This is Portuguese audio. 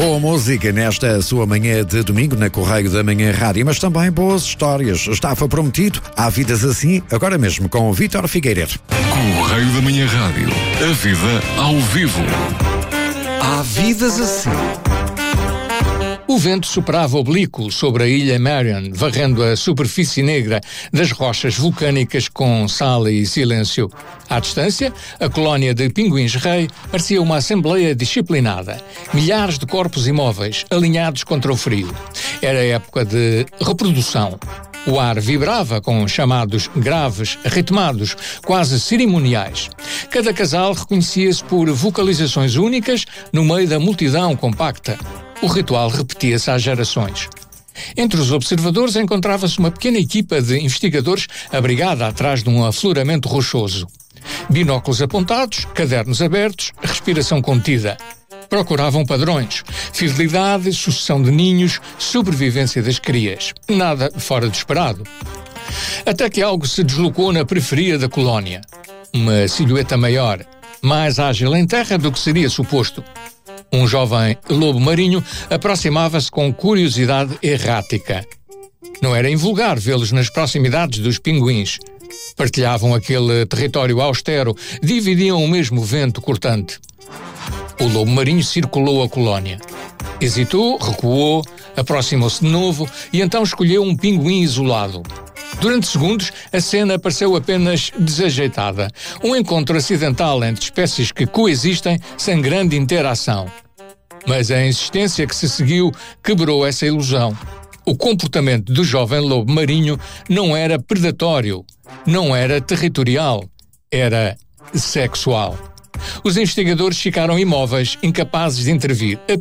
Boa música nesta sua manhã de domingo na Correio da Manhã Rádio, mas também boas histórias. Estava prometido, há vidas assim, agora mesmo com o Vítor Figueiredo. Correio da Manhã Rádio, a vida ao vivo. Há vidas assim. O vento soprava oblíquo sobre a ilha Marion, varrendo a superfície negra das rochas vulcânicas com sal e silêncio. À distância, a colónia de pinguins-rei parecia uma assembleia disciplinada. Milhares de corpos imóveis, alinhados contra o frio. Era época de reprodução. O ar vibrava com chamados graves, ritmados, quase cerimoniais. Cada casal reconhecia-se por vocalizações únicas no meio da multidão compacta. O ritual repetia-se às gerações. Entre os observadores encontrava-se uma pequena equipa de investigadores abrigada atrás de um afloramento rochoso. Binóculos apontados, cadernos abertos, respiração contida. Procuravam padrões: fidelidade, sucessão de ninhos, sobrevivência das crias. Nada fora do esperado. Até que algo se deslocou na periferia da colónia. Uma silhueta maior, mais ágil em terra do que seria suposto. Um jovem lobo marinho aproximava-se com curiosidade errática. Não era invulgar vê-los nas proximidades dos pinguins. Partilhavam aquele território austero, dividiam o mesmo vento cortante. O lobo marinho circulou a colónia. Hesitou, recuou, aproximou-se de novo e então escolheu um pinguim isolado. Durante segundos, a cena pareceu apenas desajeitada. Um encontro acidental entre espécies que coexistem sem grande interação. Mas a insistência que se seguiu quebrou essa ilusão. O comportamento do jovem lobo marinho não era predatório, não era territorial, era sexual. Os investigadores ficaram imóveis, incapazes de intervir.